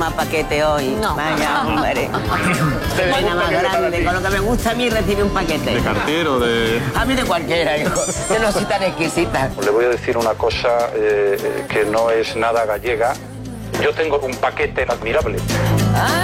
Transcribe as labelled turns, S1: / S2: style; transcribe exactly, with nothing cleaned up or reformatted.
S1: más paquete hoy.
S2: No.
S1: Vaya, hombre. Pena más grande. Con lo que me gusta a mí recibir un paquete.
S3: ¿De cartero, de...?
S1: A mí de cualquiera, hijo. Yo no soy tan exquisita.
S4: Le voy a decir una cosa eh, que no es nada gallega. Yo tengo un paquete admirable.